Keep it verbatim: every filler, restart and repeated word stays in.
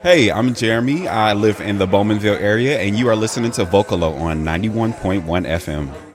Hey, I'm Jeremy. I live in the Bowmanville area, and you are listening to Vocalo on ninety-one point one F M.